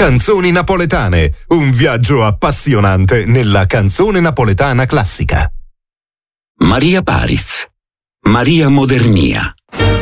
Canzoni napoletane, un viaggio appassionante nella canzone napoletana classica. Maria Paris, Maria Modernia.